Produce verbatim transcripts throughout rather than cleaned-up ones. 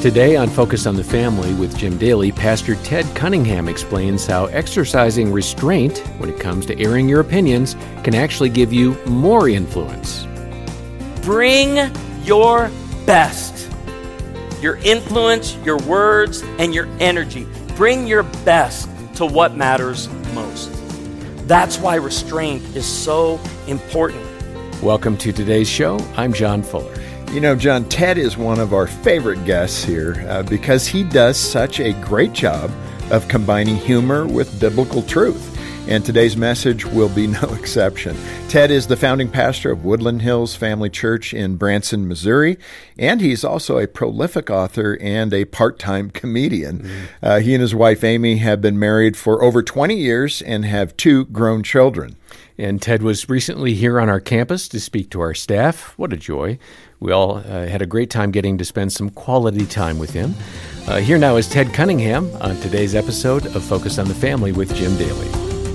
Today on Focus on the Family with Jim Daly, Pastor Ted Cunningham explains how exercising restraint when it comes to airing your opinions can actually give you more influence. Bring your best. Your influence, your words, and your energy. Bring your best to what matters most. That's why restraint is so important. Welcome to today's show. I'm John Fuller. You know, John, Ted is one of our favorite guests here uh, because he does such a great job of combining humor with biblical truth. And today's message will be no exception. Ted is the founding pastor of Woodland Hills Family Church in Branson, Missouri, and he's also a prolific author and a part-time comedian. Mm-hmm. Uh, he and his wife, Amy, have been married for over twenty years and have two grown children. And Ted was recently here on our campus to speak to our staff. What a joy. We all uh, had a great time getting to spend some quality time with him. Uh, here now is Ted Cunningham on today's episode of Focus on the Family with Jim Daly.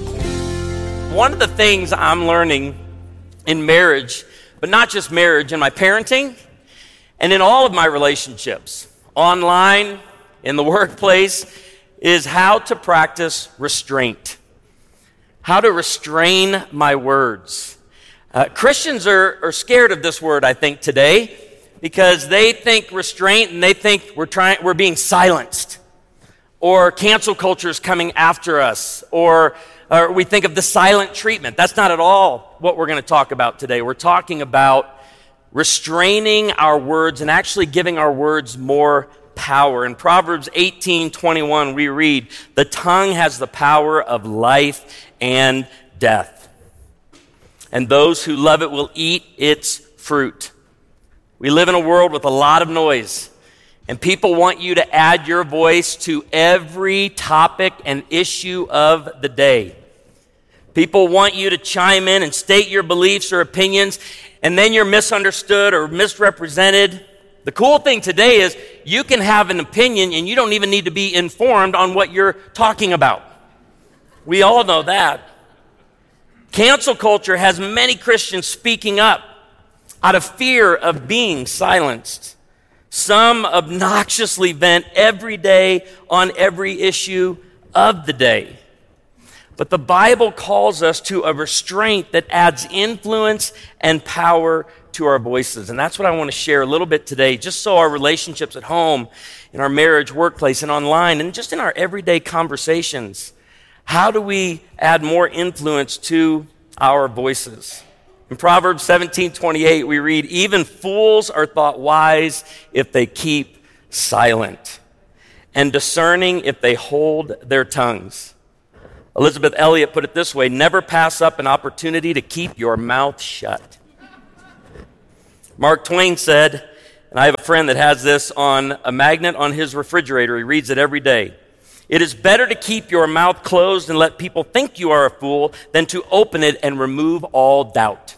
One of the things I'm learning in marriage, but not just marriage, in my parenting and in all of my relationships, online, in the workplace, is how to practice restraint. How to restrain my words. Uh, Christians are, are scared of this word, I think, today, because they think restraint and they think we're trying, we're being silenced, or cancel culture is coming after us, or, or we think of the silent treatment. That's not at all what we're going to talk about today. We're talking about restraining our words and actually giving our words more power. In Proverbs eighteen twenty-one, we read, "The tongue has the power of life and death, and those who love it will eat its fruit." We live in a world with a lot of noise, and people want you to add your voice to every topic and issue of the day. People want you to chime in and state your beliefs or opinions, and then you're misunderstood or misrepresented. The cool thing today is you can have an opinion and you don't even need to be informed on what you're talking about. We all know that. Cancel culture has many Christians speaking up out of fear of being silenced. Some obnoxiously vent every day on every issue of the day. But the Bible calls us to a restraint that adds influence and power to our voices. And that's what I want to share a little bit today, just so our relationships at home, in our marriage, workplace, and online, and just in our everyday conversations, how do we add more influence to our voices? In Proverbs seventeen twenty-eight, we read, "Even fools are thought wise if they keep silent, and discerning if they hold their tongues." Elizabeth Elliot put it this way, "Never pass up an opportunity to keep your mouth shut." Mark Twain said, and I have a friend that has this on a magnet on his refrigerator. He reads it every day. "It is better to keep your mouth closed and let people think you are a fool than to open it and remove all doubt."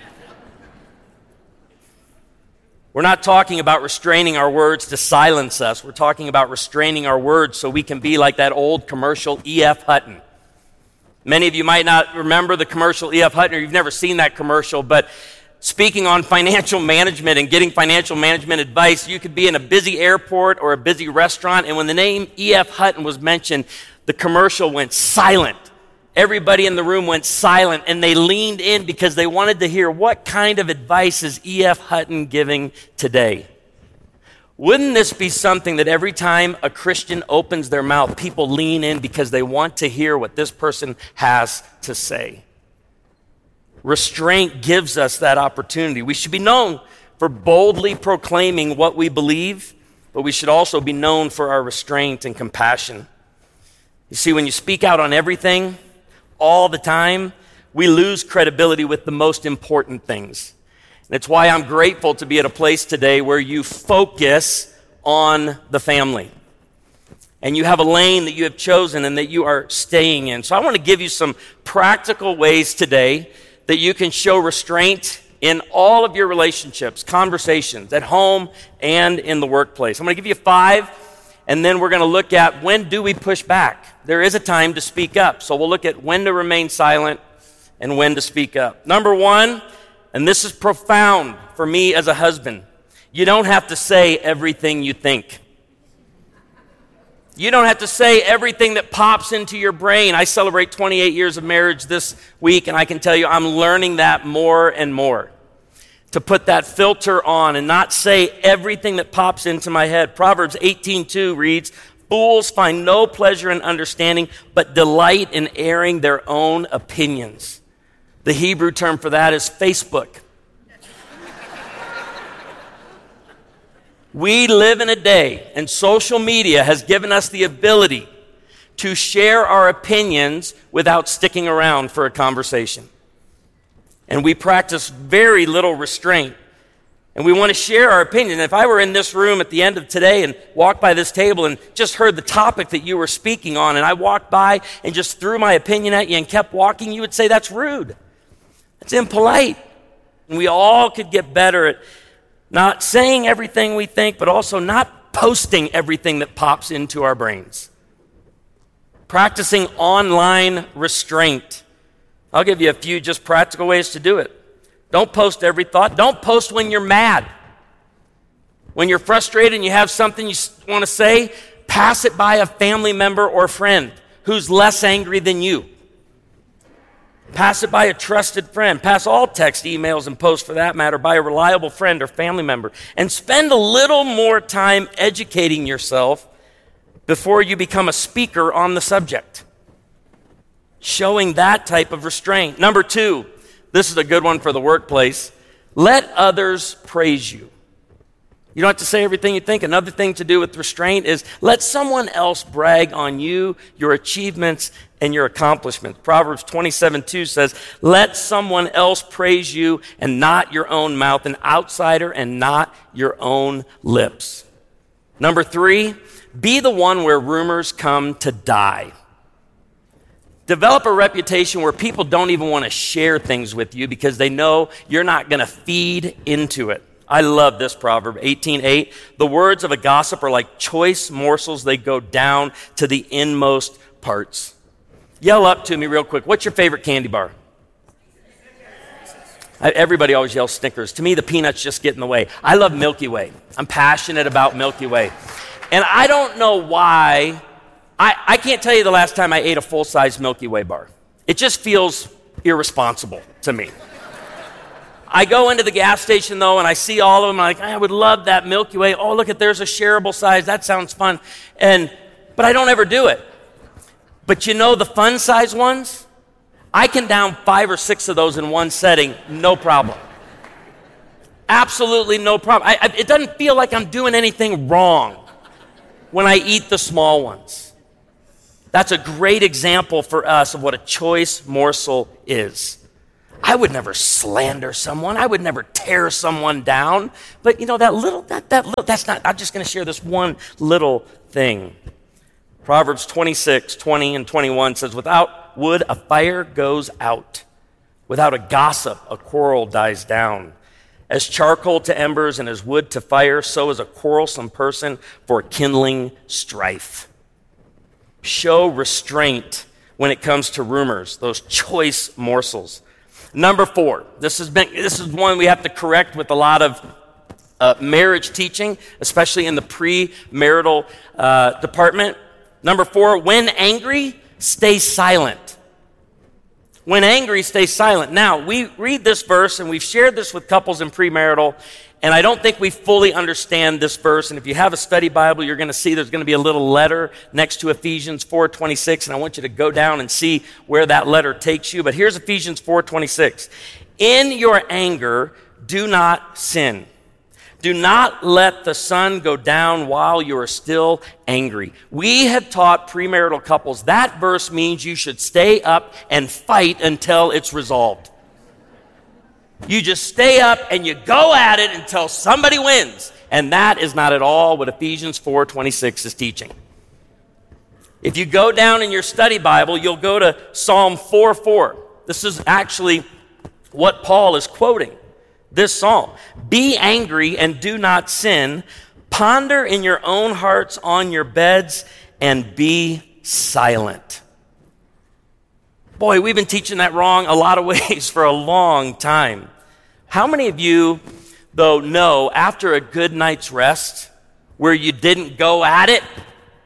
We're not talking about restraining our words to silence us. We're talking about restraining our words so we can be like that old commercial E F Hutton. Many of you might not remember the commercial E F Hutton, or you've never seen that commercial, but speaking on financial management and getting financial management advice, you could be in a busy airport or a busy restaurant, and when the name E F Hutton was mentioned, the commercial went silent. Everybody in the room went silent, and they leaned in because they wanted to hear, what kind of advice is E F Hutton giving today? Wouldn't this be something that every time a Christian opens their mouth, people lean in because they want to hear what this person has to say? Restraint gives us that opportunity. We should be known for boldly proclaiming what we believe, but we should also be known for our restraint and compassion. You see, when you speak out on everything, all the time, we lose credibility with the most important things. And it's why I'm grateful to be at a place today where you focus on the family. And you have a lane that you have chosen and that you are staying in. So I want to give you some practical ways today that you can show restraint in all of your relationships, conversations, at home and in the workplace. I'm going to give you five, and then we're going to look at when do we push back. There is a time to speak up. So we'll look at when to remain silent and when to speak up. Number one, and this is profound for me as a husband, you don't have to say everything you think. You don't have to say everything that pops into your brain. I celebrate twenty-eight years of marriage this week, and I can tell you I'm learning that more and more. To put that filter on and not say everything that pops into my head. Proverbs eighteen two reads, "Fools find no pleasure in understanding, but delight in airing their own opinions." The Hebrew term for that is Facebook. We live in a day, and social media has given us the ability to share our opinions without sticking around for a conversation. And we practice very little restraint. And we want to share our opinion. If I were in this room at the end of today and walked by this table and just heard the topic that you were speaking on, and I walked by and just threw my opinion at you and kept walking, you would say that's rude. That's impolite. And we all could get better at not saying everything we think, but also not posting everything that pops into our brains. Practicing online restraint. I'll give you a few just practical ways to do it. Don't post every thought. Don't post when you're mad. When you're frustrated and you have something you want to say, pass it by a family member or friend who's less angry than you. Pass it by a trusted friend. Pass all text, emails, and posts for that matter by a reliable friend or family member. And spend a little more time educating yourself before you become a speaker on the subject. Showing that type of restraint. Number two, this is a good one for the workplace. Let others praise you. You don't have to say everything you think. Another thing to do with restraint is let someone else brag on you, your achievements, and your accomplishments. Proverbs twenty-seven two says, let someone else praise you and not your own mouth, an outsider and not your own lips. Number three, be the one where rumors come to die. Develop a reputation where people don't even want to share things with you because they know you're not going to feed into it. I love this proverb, eighteen eight. The words of a gossip are like choice morsels. They go down to the inmost parts. Yell up to me real quick. What's your favorite candy bar? I, everybody always yells Snickers. To me, the peanuts just get in the way. I love Milky Way. I'm passionate about Milky Way. And I don't know why. I, I can't tell you the last time I ate a full-size Milky Way bar. It just feels irresponsible to me. I go into the gas station, though, and I see all of them. I'm like, I would love that Milky Way. Oh, look at, there's a shareable size. That sounds fun. And but I don't ever do it. But you know the fun size ones? I can down five or six of those in one setting, no problem. Absolutely no problem. I, I, it doesn't feel like I'm doing anything wrong when I eat the small ones. That's a great example for us of what a choice morsel is. I would never slander someone. I would never tear someone down. But you know, that little, that, that little, that's not, I'm just going to share this one little thing. Proverbs twenty-six, twenty and twenty-one says, without wood, a fire goes out. Without a gossip, a quarrel dies down. As charcoal to embers and as wood to fire, so is a quarrelsome person for kindling strife. Show restraint when it comes to rumors, those choice morsels. Number four, this has been this is one we have to correct with a lot of uh, marriage teaching, especially in the pre-marital uh, department. Number four, when angry, stay silent. When angry, stay silent. Now, we read this verse, and we've shared this with couples in premarital, and I don't think we fully understand this verse. And if you have a study Bible, you're going to see there's going to be a little letter next to Ephesians four twenty-six, and I want you to go down and see where that letter takes you. But here's Ephesians four twenty-six. In your anger, do not sin. Do not let the sun go down while you are still angry. We have taught premarital couples that verse means you should stay up and fight until it's resolved. You just stay up and you go at it until somebody wins. And that is not at all what Ephesians four twenty-six is teaching. If you go down in your study Bible, you'll go to Psalm four four. This is actually what Paul is quoting. This psalm. Be angry and do not sin. Ponder in your own hearts on your beds and be silent. Boy, we've been teaching that wrong a lot of ways for a long time. How many of you, though, know after a good night's rest where you didn't go at it,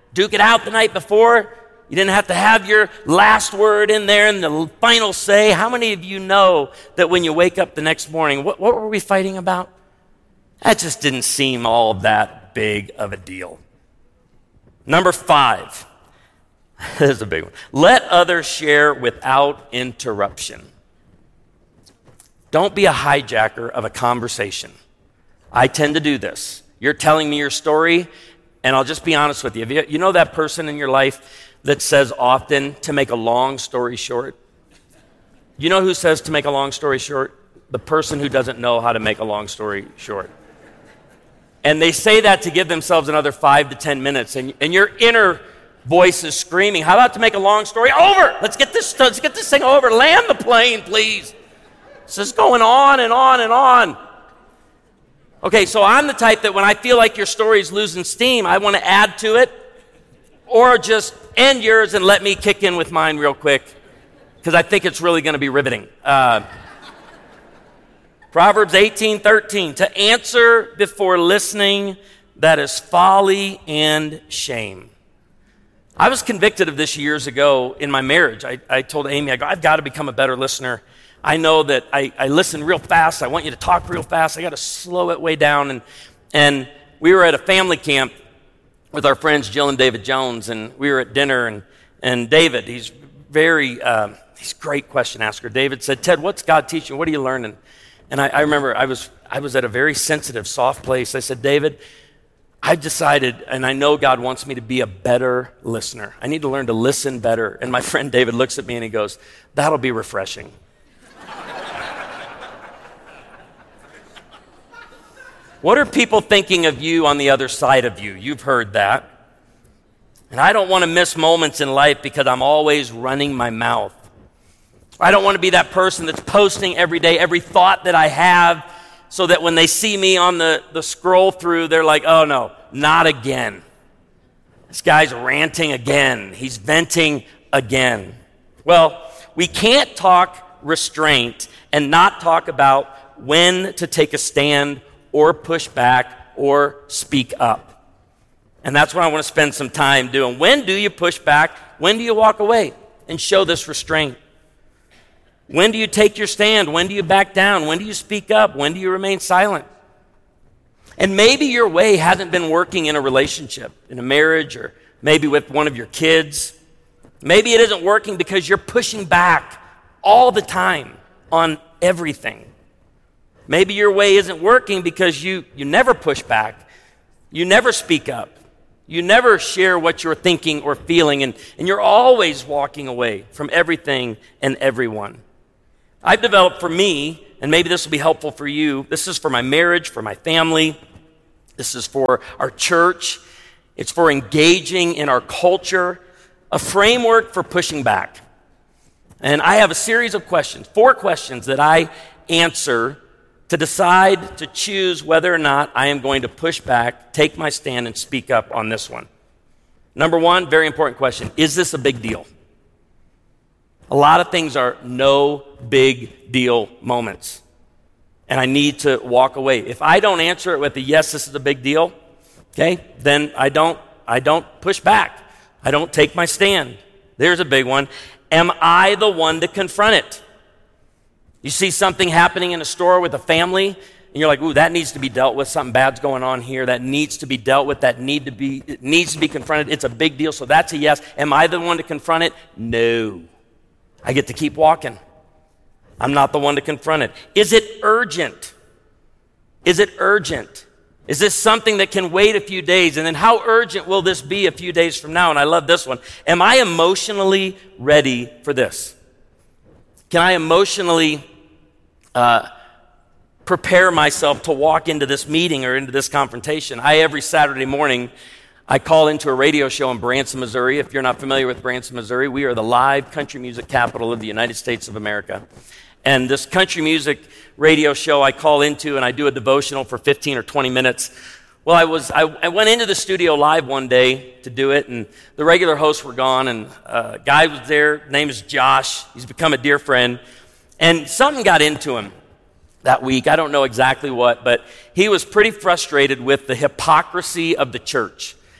duke it out the night before. You didn't have to have your last word in there and the final say. How many of you know that when you wake up the next morning, what, what were we fighting about? That just didn't seem all that big of a deal. Number five. This is a big one. Let others share without interruption. Don't be a hijacker of a conversation. I tend to do this. You're telling me your story, and I'll just be honest with you. You know that person in your life that says often to make a long story short? You know who says to make a long story short? The person who doesn't know how to make a long story short. And they say that to give themselves another five to ten minutes, and, and your inner voice is screaming, how about to make a long story over? Let's get this, let's get this thing over. Land the plane, please. It's just going on and on and on. Okay, so I'm the type that when I feel like your story is losing steam, I want to add to it, or just end yours and let me kick in with mine real quick, because I think it's really going to be riveting. Uh, Proverbs eighteen thirteen, to answer before listening, that is folly and shame. I was convicted of this years ago in my marriage. I, I told Amy, I go, I've got to become a better listener. I know that I, I listen real fast. I want you to talk real fast. I got to slow it way down. And, and we were at a family camp with our friends Jill and David Jones, and we were at dinner, and, and David, he's very, uh, he's a great question asker. David said, Ted, what's God teaching? What are you learning? And I, I remember I was, I was at a very sensitive, soft place. I said, David, I've decided, and I know God wants me to be a better listener. I need to learn to listen better. And my friend David looks at me and he goes, that'll be refreshing. What are people thinking of you on the other side of you? You've heard that. And I don't want to miss moments in life because I'm always running my mouth. I don't want to be that person that's posting every day, every thought that I have, so that when they see me on the, the scroll through, they're like, oh no, not again. This guy's ranting again. He's venting again. Well, we can't talk restraint and not talk about when to take a stand or push back or speak up. And that's what I want to spend some time doing. When do you push back? When do you walk away and show this restraint? When do you take your stand? When do you back down? When do you speak up? When do you remain silent? And maybe your way hasn't been working in a relationship, in a marriage, or maybe with one of your kids. Maybe it isn't working because you're pushing back all the time on everything. Maybe your way isn't working because you, you never push back. You never speak up. You never share what you're thinking or feeling, and, and you're always walking away from everything and everyone. I've developed for me, and maybe this will be helpful for you, this is for my marriage, for my family, this is for our church, it's for engaging in our culture, a framework for pushing back. And I have a series of questions, four questions that I answer to decide to choose whether or not I am going to push back, take my stand, and speak up on this one. Number one, very important question, is this a big deal? A lot of things are no big deal moments, and I need to walk away. If I don't answer it with a yes, this is a big deal, okay, then I don't, I don't push back. I don't take my stand. There's a big one. Am I the one to confront it? You see something happening in a store with a family, and you're like, ooh, that needs to be dealt with. Something bad's going on here. That needs to be dealt with. That need to be, it needs to be confronted. It's a big deal, so that's a yes. Am I the one to confront it? No. I get to keep walking. I'm not the one to confront it. Is it urgent? Is it urgent? Is this something that can wait a few days? And then how urgent will this be a few days from now? And I love this one. Am I emotionally ready for this? Can I emotionally uh, prepare myself to walk into this meeting or into this confrontation? I, every Saturday morning, I call into a radio show in Branson, Missouri. If you're not familiar with Branson, Missouri, we are the live country music capital of the United States of America. And this country music radio show I call into, and I do a devotional for fifteen or twenty minutes. Well, I was I, I went into the studio live one day to do it, and the regular hosts were gone, and a guy was there. His name is Josh. He's become a dear friend. And something got into him that week. I don't know exactly what, but he was pretty frustrated with the hypocrisy of the church.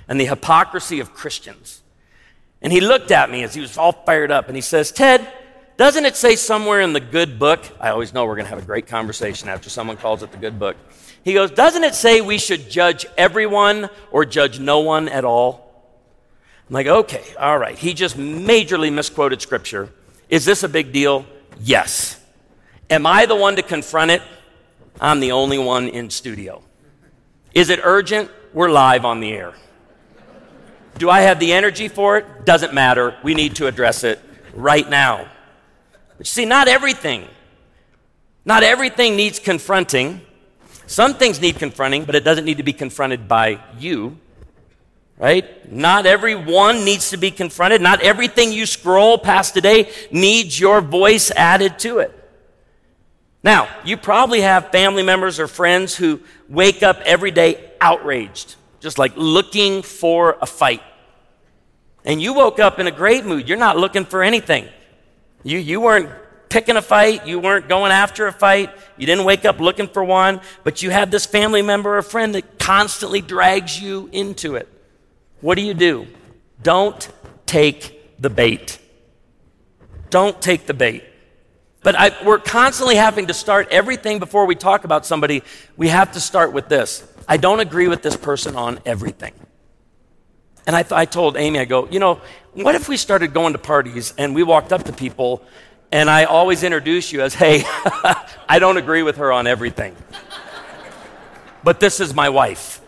and the hypocrisy of Christians. And he looked at me as he was all fired up, and he says, Ted, doesn't it say somewhere in the good book? I always know we're going to have a great conversation after someone calls it the good book. He goes, doesn't it say we should judge everyone or judge no one at all? I'm like, okay, all right. He just majorly misquoted scripture. Is this a big deal? Yes. Am I the one to confront it? I'm the only one in studio. Is it urgent? We're live on the air. Do I have the energy for it? Doesn't matter. We need to address it right now. But you see, not everything, not everything needs confronting. Some things need confronting, but it doesn't need to be confronted by you, right? Not everyone needs to be confronted. Not everything you scroll past today needs your voice added to it. Now, you probably have family members or friends who wake up every day outraged, just like looking for a fight. And you woke up in a great mood. You're not looking for anything. You, you weren't picking a fight. You weren't going after a fight. You didn't wake up looking for one. But you have this family member or friend that constantly drags you into it. What do you do? Don't take the bait. Don't take the bait. But I, we're constantly having to start everything before we talk about somebody. We have to start with this. I don't agree with this person on everything. And I, th- I told Amy, I go, you know, what if we started going to parties and we walked up to people and I always introduce you as, hey, I don't agree with her on everything. But this is my wife.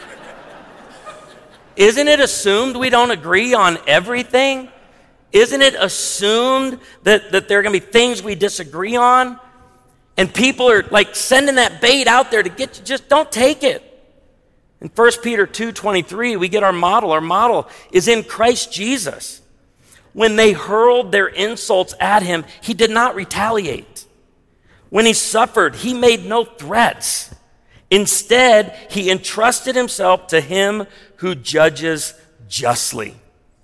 Isn't it assumed we don't agree on everything? Isn't it assumed that, that there are going to be things we disagree on? And people are like sending that bait out there to get you. Just don't take it. In First Peter two twenty-three, we get our model. Our model is in Christ Jesus. When they hurled their insults at him, he did not retaliate. When he suffered, he made no threats. Instead, he entrusted himself to him who judges justly.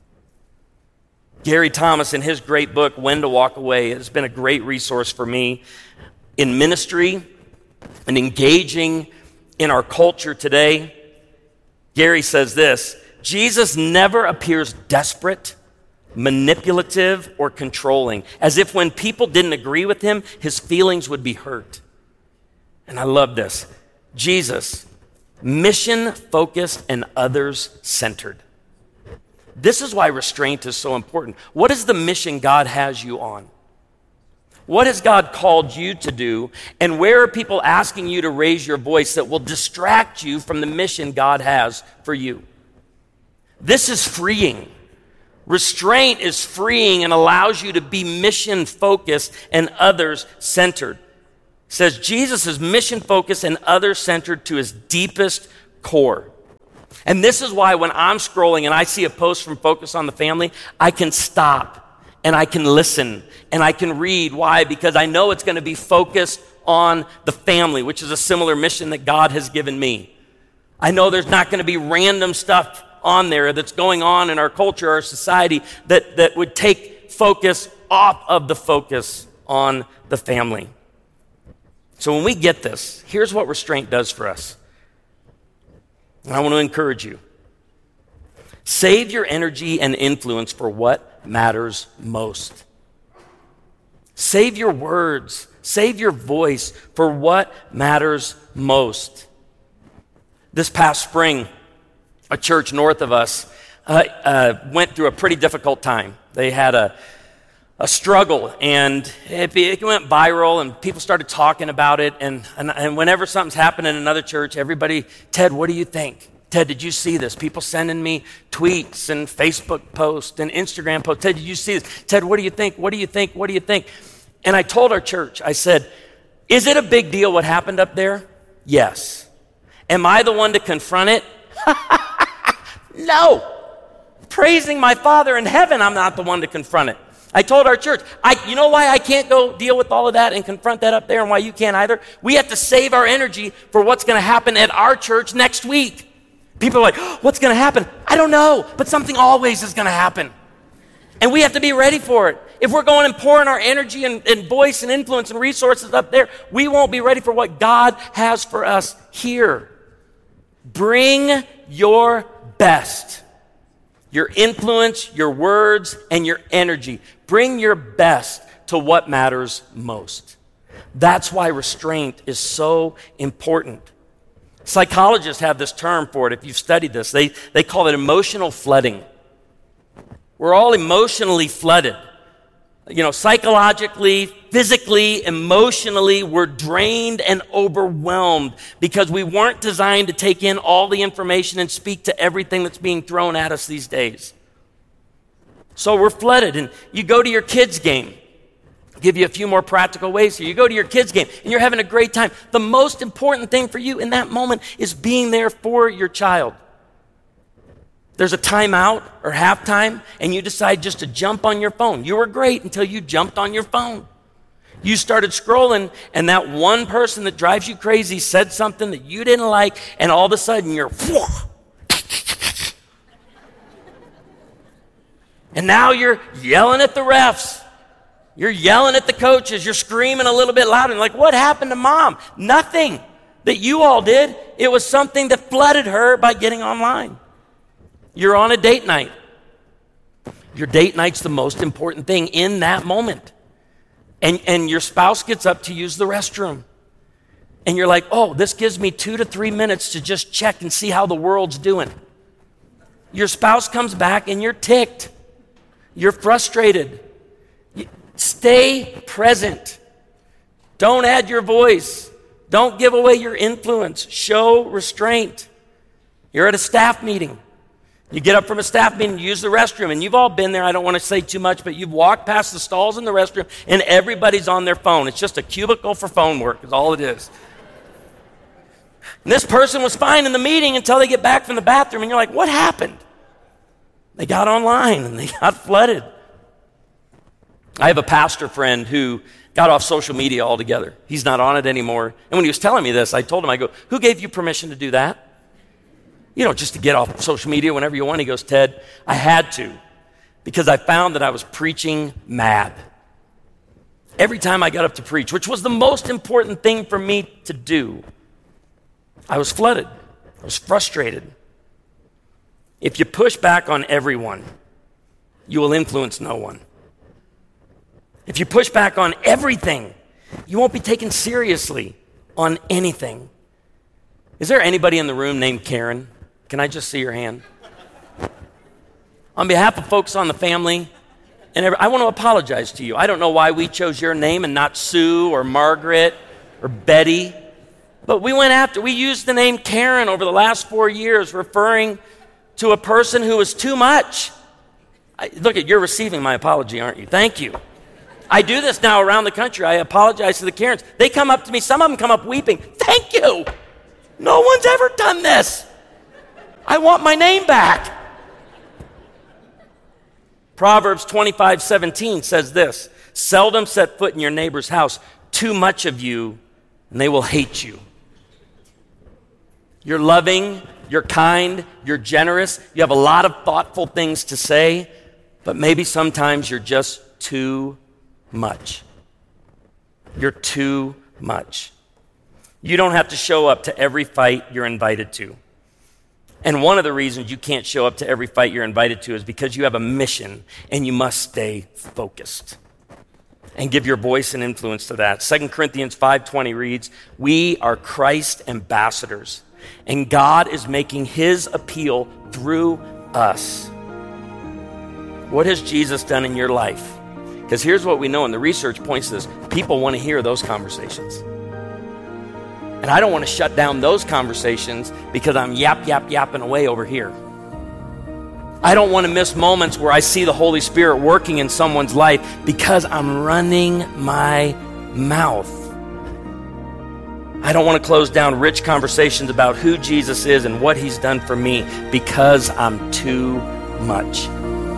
Gary Thomas, in his great book, When to Walk Away, has been a great resource for me in ministry and engaging in our culture today. Gary says this, Jesus never appears desperate, manipulative, or controlling, as if when people didn't agree with him, his feelings would be hurt. And I love this. Jesus, mission-focused and others-centered. This is why restraint is so important. What is the mission God has you on? What has God called you to do? And where are people asking you to raise your voice that will distract you from the mission God has for you? This is freeing. Restraint is freeing and allows you to be mission-focused and others-centered. It says Jesus is mission-focused and others-centered to his deepest core. And this is why when I'm scrolling and I see a post from Focus on the Family, I can stop and I can listen and I can read. Why? Because I know it's going to be focused on the family, which is a similar mission that God has given me. I know there's not going to be random stuff on there that's going on in our culture, our society, that, that would take focus off of the focus on the family. So when we get this, here's what restraint does for us. And I want to encourage you. Save your energy and influence for what matters most. Save your words. Save your voice for what matters most. This past spring, a church north of us uh, uh, went through a pretty difficult time. They had a, a struggle, and it, it went viral, and people started talking about it. And, and, and whenever something's happened in another church, everybody, Ted, what do you think? Ted, did you see this? People sending me tweets and Facebook posts and Instagram posts. Ted, did you see this? Ted, what do you think? What do you think? What do you think? And I told our church, I said, is it a big deal what happened up there? Yes. Am I the one to confront it? No. Praising my Father in heaven, I'm not the one to confront it. I told our church, I, you know why I can't go deal with all of that and confront that up there, and why you can't either? We have to save our energy for what's going to happen at our church next week. People are like, oh, what's going to happen? I don't know, but something always is going to happen. And we have to be ready for it. If we're going and pouring our energy and, and voice and influence and resources up there, we won't be ready for what God has for us here. Bring your best. Your influence, your words, and your energy. Bring your best to what matters most. That's why restraint is so important. Psychologists have this term for it. If you've studied this, they, they call it emotional flooding. We're all emotionally flooded. You know, psychologically, physically, emotionally, we're drained and overwhelmed because we weren't designed to take in all the information and speak to everything that's being thrown at us these days. So we're flooded, and you go to your kids' game. I'll give you a few more practical ways here. You go to your kids' game, and you're having a great time. The most important thing for you in that moment is being there for your child. There's a timeout or halftime, and you decide just to jump on your phone. You were great until you jumped on your phone. You started scrolling, and that one person that drives you crazy said something that you didn't like, and all of a sudden you're, whoa. And now you're yelling at the refs. You're yelling at the coaches. You're screaming a little bit louder. And like, what happened to mom? Nothing that you all did. It was something that flooded her by getting online. You're on a date night. Your date night's the most important thing in that moment. And, and your spouse gets up to use the restroom. And you're like, oh, this gives me two to three minutes to just check and see how the world's doing. Your spouse comes back and you're ticked. You're frustrated. You, stay present. Don't add your voice. Don't give away your influence. Show restraint. You're at a staff meeting. You get up from a staff meeting, you use the restroom, and you've all been there. I don't want to say too much, but you've walked past the stalls in the restroom, and everybody's on their phone. It's just a cubicle for phone work is all it is. And this person was fine in the meeting until they get back from the bathroom, and you're like, what happened? They got online, and they got flooded. I have a pastor friend who got off social media altogether. He's not on it anymore. And when he was telling me this, I told him, I go, who gave you permission to do that? You know, just to get off social media whenever you want. He goes, Ted, I had to because I found that I was preaching mad. Every time I got up to preach, which was the most important thing for me to do, I was flooded. I was frustrated. If you push back on everyone, you will influence no one. If you push back on everything, you won't be taken seriously on anything. Is there anybody in the room named Karen? Can I just see your hand? On behalf of folks on the family, and every, I want to apologize to you. I don't know why we chose your name and not Sue or Margaret or Betty, but we went after, we used the name Karen over the last four years, referring to a person who was too much. I, look, at you're receiving my apology, aren't you? Thank you. I do this now around the country. I apologize to the Karens. They come up to me. Some of them come up weeping. Thank you. No one's ever done this. I want my name back. Proverbs twenty-five seventeen says this, seldom set foot in your neighbor's house, too much of you, and they will hate you. You're loving, you're kind, you're generous, you have a lot of thoughtful things to say, but maybe sometimes you're just too much. You're too much. You don't have to show up to every fight you're invited to. And one of the reasons you can't show up to every fight you're invited to is because you have a mission and you must stay focused and give your voice and influence to that. Second Corinthians five twenty reads, we are Christ ambassadors and God is making his appeal through us. What has Jesus done in your life? Because here's what we know, and the research points to this. People want to hear those conversations. And I don't want to shut down those conversations because I'm yap, yap, yapping away over here. I don't want to miss moments where I see the Holy Spirit working in someone's life because I'm running my mouth. I don't want to close down rich conversations about who Jesus is and what he's done for me because I'm too much.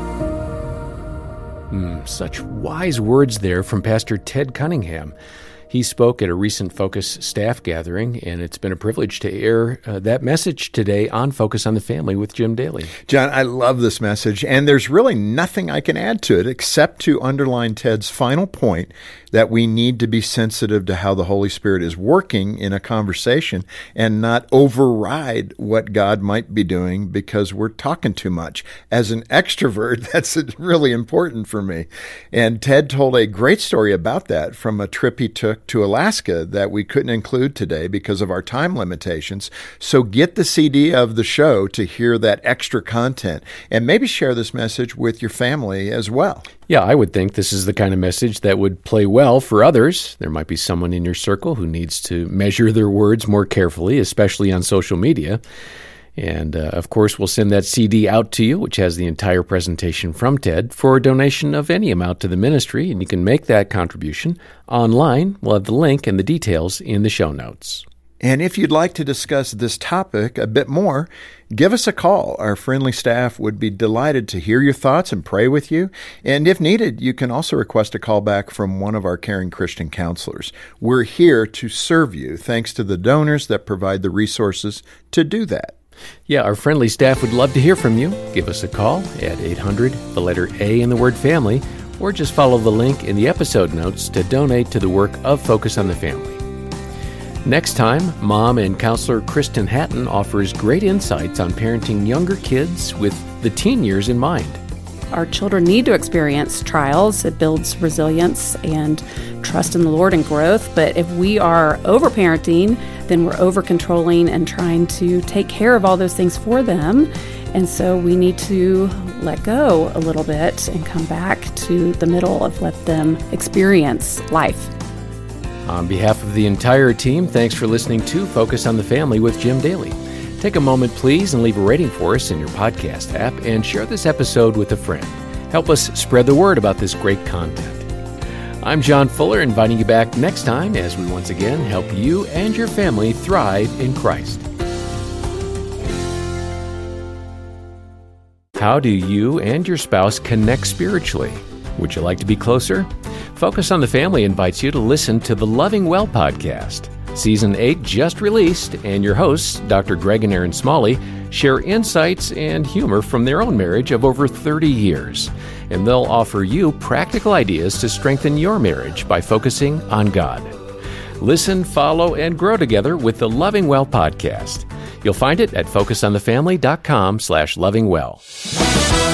Mm, such wise words there from Pastor Ted Cunningham. He spoke at a recent Focus staff gathering, and it's been a privilege to air uh, that message today on Focus on the Family with Jim Daly. John, I love this message, and there's really nothing I can add to it except to underline Ted's final point that we need to be sensitive to how the Holy Spirit is working in a conversation and not override what God might be doing because we're talking too much. As an extrovert, that's really important for me. And Ted told a great story about that from a trip he took to Alaska that we couldn't include today because of our time limitations. So get the C D of the show to hear that extra content and maybe share this message with your family as well. Yeah, I would think this is the kind of message that would play well for others. There might be someone in your circle who needs to measure their words more carefully, especially on social media. And, uh, of course, we'll send that C D out to you, which has the entire presentation from Ted, for a donation of any amount to the ministry, and you can make that contribution online. We'll have the link and the details in the show notes. And if you'd like to discuss this topic a bit more, give us a call. Our friendly staff would be delighted to hear your thoughts and pray with you. And if needed, you can also request a call back from one of our caring Christian counselors. We're here to serve you, thanks to the donors that provide the resources to do that. Yeah, our friendly staff would love to hear from you. Give us a call at eight hundred, the letter A in the word family, or just follow the link in the episode notes to donate to the work of Focus on the Family. Next time, mom and counselor Kristen Hatton offers great insights on parenting younger kids with the teen years in mind. Our children need to experience trials. It builds resilience and trust in the Lord and growth. But if we are over-parenting, then we're over-controlling and trying to take care of all those things for them. And so we need to let go a little bit and come back to the middle of let them experience life. On behalf of the entire team, thanks for listening to Focus on the Family with Jim Daly. Take a moment, please, and leave a rating for us in your podcast app and share this episode with a friend. Help us spread the word about this great content. I'm John Fuller, inviting you back next time as we once again help you and your family thrive in Christ. How do you and your spouse connect spiritually? Would you like to be closer? Focus on the Family invites you to listen to the Loving Well podcast. Season eight just released, and your hosts, Doctor Greg and Erin Smalley, share insights and humor from their own marriage of over thirty years. And they'll offer you practical ideas to strengthen your marriage by focusing on God. Listen, follow, and grow together with the Loving Well podcast. You'll find it at focus on the family dot com slash loving well.